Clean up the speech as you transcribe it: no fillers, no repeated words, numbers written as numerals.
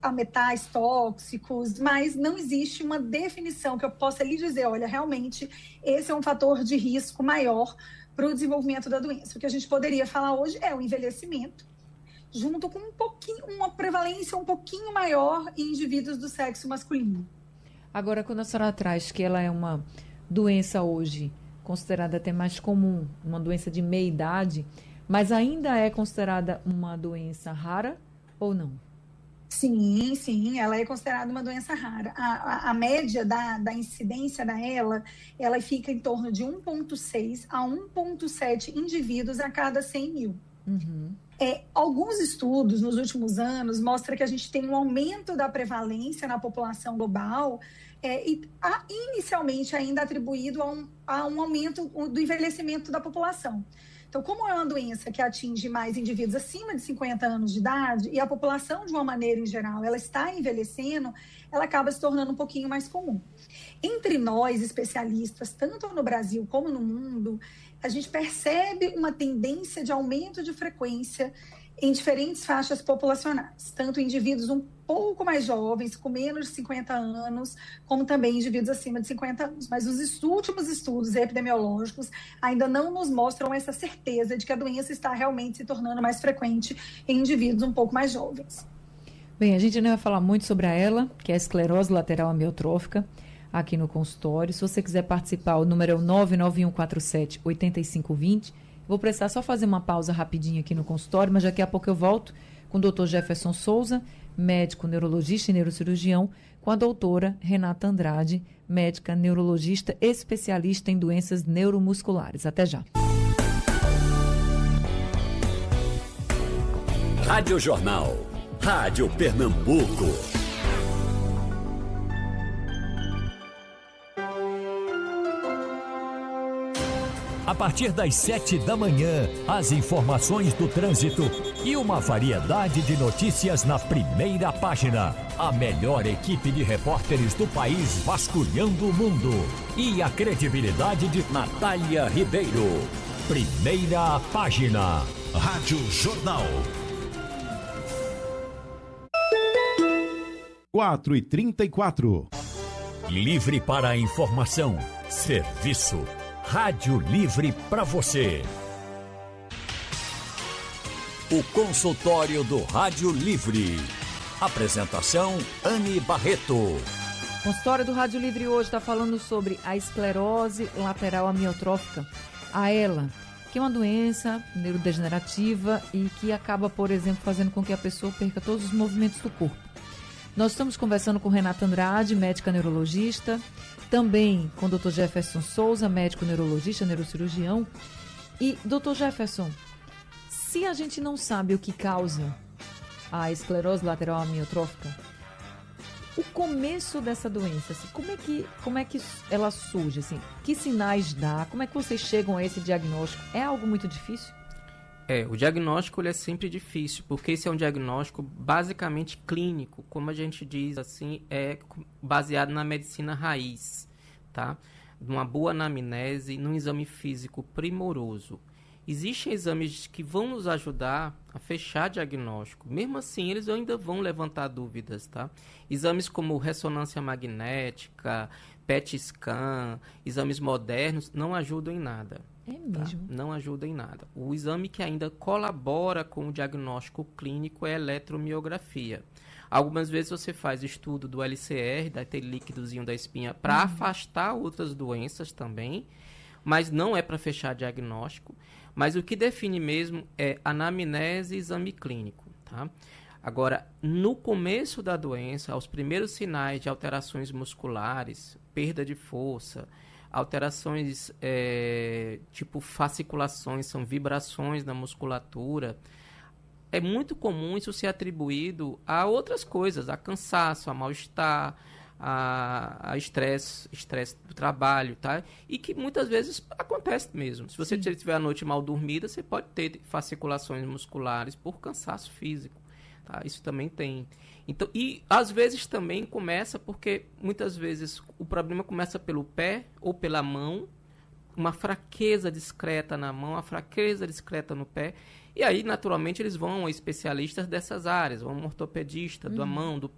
a metais tóxicos, mas não existe uma definição que eu possa lhe dizer, olha, realmente esse é um fator de risco maior para o desenvolvimento da doença. O que a gente poderia falar hoje é o envelhecimento, junto com uma prevalência um pouquinho maior em indivíduos do sexo masculino. Agora, quando a senhora traz que ela é uma doença hoje considerada até mais comum, uma doença de meia-idade, mas ainda é considerada uma doença rara ou não? Sim, ela é considerada uma doença rara. A média da incidência dela, ela fica em torno de 1,6 a 1,7 indivíduos a cada 100 mil. Uhum. Alguns estudos nos últimos anos mostram que a gente tem um aumento da prevalência na população global, inicialmente ainda atribuído a um aumento do envelhecimento da população. Então, como é uma doença que atinge mais indivíduos acima de 50 anos de idade e a população, de uma maneira em geral, ela está envelhecendo, ela acaba se tornando um pouquinho mais comum. Entre nós, especialistas, tanto no Brasil como no mundo, a gente percebe uma tendência de aumento de frequência em diferentes faixas populacionais, tanto indivíduos um pouco mais jovens, com menos de 50 anos, como também indivíduos acima de 50 anos. Mas os últimos estudos epidemiológicos ainda não nos mostram essa certeza de que a doença está realmente se tornando mais frequente em indivíduos um pouco mais jovens. Bem, a gente ainda vai falar muito sobre ela, que é a esclerose lateral amiotrófica, aqui no consultório. Se você quiser participar, o número é o 99147-8520. Vou precisar só fazer uma pausa rapidinho aqui no consultório, mas daqui a pouco eu volto com o Dr. Jefferson Souza, médico neurologista e neurocirurgião, com a doutora Renata Andrade, médica neurologista especialista em doenças neuromusculares. Até já. Rádio Jornal, Rádio Pernambuco. A partir das 7 da manhã, as informações do trânsito e uma variedade de notícias na primeira página. A melhor equipe de repórteres do país vasculhando o mundo. E a credibilidade de Natália Ribeiro. Primeira página. Rádio Jornal. 4h34. Livre para a informação. Serviço. Rádio Livre para você. O consultório do Rádio Livre. Apresentação Anne Barreto. O consultório do Rádio Livre hoje está falando sobre a esclerose lateral amiotrófica, a ELA, que é uma doença neurodegenerativa e que acaba, por exemplo, fazendo com que a pessoa perca todos os movimentos do corpo. Nós estamos conversando com Renata Andrade, médica neurologista, também com o Dr. Jefferson Souza, médico neurologista, neurocirurgião. E, Dr. Jefferson, se a gente não sabe o que causa a esclerose lateral amiotrófica, o começo dessa doença, assim, como é que ela surge? Assim, que sinais dá? Como é que vocês chegam a esse diagnóstico? É algo muito difícil? O diagnóstico ele é sempre difícil, porque esse é um diagnóstico basicamente clínico, como a gente diz assim, é baseado na medicina raiz, tá? Numa boa anamnese, num exame físico primoroso. Existem exames que vão nos ajudar a fechar diagnóstico. Mesmo assim, eles ainda vão levantar dúvidas, tá? Exames como ressonância magnética, PET scan, exames modernos, não ajudam em nada. É mesmo? Tá? Não ajuda em nada. O exame que ainda colabora com o diagnóstico clínico é a eletromiografia. Algumas vezes você faz estudo do LCR, daquele líquidozinho da espinha, para afastar outras doenças também, mas não é para fechar diagnóstico. Mas o que define mesmo é anamnese e exame clínico, tá? Agora, no começo da doença, aos primeiros sinais de alterações musculares, perda de força, alterações tipo fasciculações, são vibrações na musculatura, é muito comum isso ser atribuído a outras coisas, a cansaço, a mal-estar, a estresse do trabalho, tá? E que muitas vezes acontece mesmo. Se você tiver a noite mal dormida, você pode ter fasciculações musculares por cansaço físico, tá? Isso também tem. Então, e às vezes também começa porque muitas vezes o problema começa pelo pé ou pela mão, uma fraqueza discreta na mão, uma fraqueza discreta no pé, e aí naturalmente eles vão a especialistas dessas áreas, vão a um ortopedista da mão, do